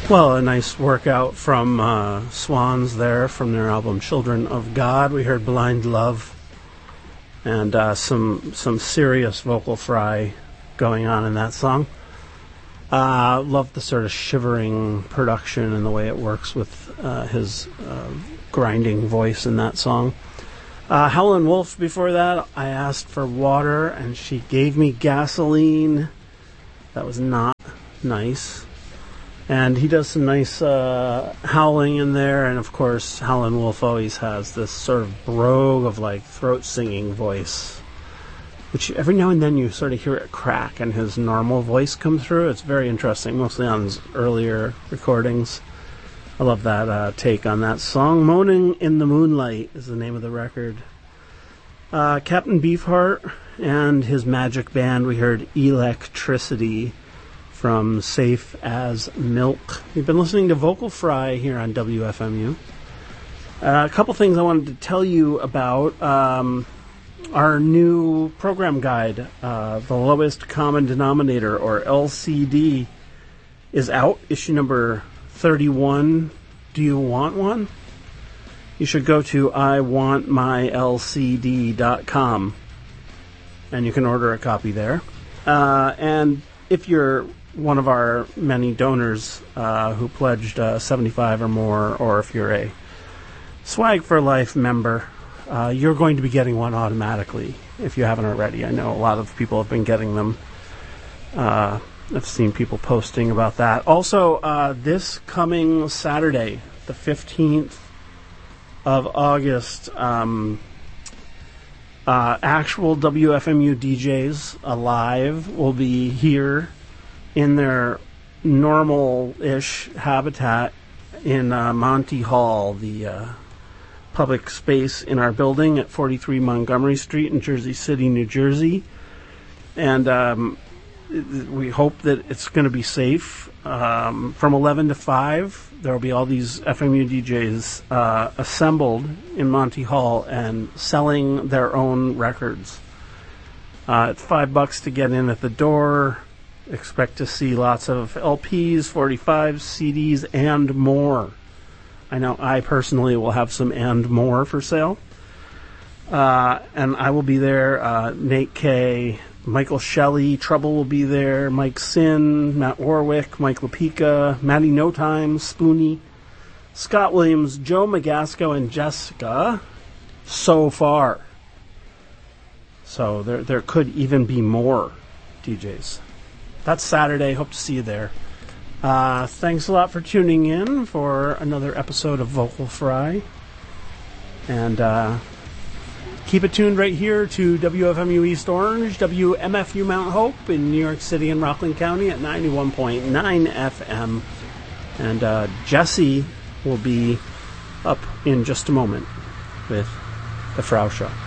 Well, a nice workout from Swans there from their album Children of God. We heard Blind Love and some serious vocal fry going on in that song. Love the sort of shivering production and the way it works with his grinding voice in that song. Howlin' Wolf before that, I asked for water and she gave me gasoline. That was not nice. And he does some nice howling in there, and of course Howlin' Wolf always has this sort of brogue of like throat singing voice, which every now and then you sort of hear it crack and his normal voice come through. It's very interesting, mostly on his earlier recordings. I love that take on that song. Moaning in the Moonlight is the name of the record. Captain Beefheart and his magic band, we heard Electricity from Safe as Milk. We've been listening to Vocal Fry here on WFMU. A couple things I wanted to tell you about. Our new program guide, The Lowest Common Denominator, or LCD, is out. Issue number 31. Do you want one? You should go to iwantmylcd.com and you can order a copy there. And if you're one of our many donors who pledged $75 or more, or if you're a Swag for Life member, you're going to be getting one automatically if you haven't already. I know a lot of people have been getting them. I've seen people posting about that. Also, this coming Saturday, the 15th of August, actual WFMU DJs alive will be here in their normal-ish habitat in Monty Hall, the public space in our building at 43 Montgomery Street in Jersey City, New Jersey. And we hope that it's going to be safe. From 11 to 5, there will be all these FMU DJs assembled in Monty Hall and selling their own records. It's $5 to get in at the door. Expect to see lots of LPs, 45s, CDs, and more. I know I personally will have some and more for sale. And I will be there. Nate K, Michael Shelley, Trouble will be there. Mike Sin, Matt Warwick, Mike LaPica, Matty No Time, Spoonie, Scott Williams, Joe Magasco, and Jessica so far. So there could even be more DJs. That's Saturday. Hope to see you there. Thanks a lot for tuning in for another episode of Vocal Fry. And keep it tuned right here to WFMU East Orange, WMFU Mount Hope in New York City and Rockland County at 91.9 FM. And Jesse will be up in just a moment with The Frau Show.